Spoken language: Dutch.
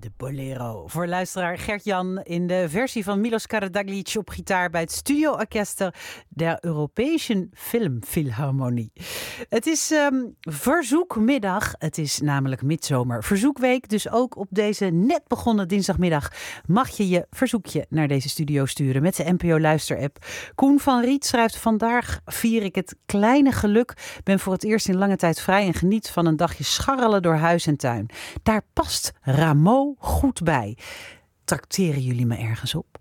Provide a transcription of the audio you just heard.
de Bolero. Voor luisteraar Gert-Jan in de versie van Milos Karadzic op gitaar bij het Studioorkester der Europäischen Filmphilharmonie. Het is verzoekmiddag. Het is namelijk midzomer verzoekweek. Dus ook op deze net begonnen dinsdagmiddag mag je je verzoekje naar deze studio sturen met de NPO Luister-app. Koen van Riet schrijft: vandaag vier ik het kleine geluk. Ben voor het eerst in lange tijd vrij en geniet van een dagje scharrelen door huis en tuin. Daar past Rameau goed bij. Trakteren jullie me ergens op?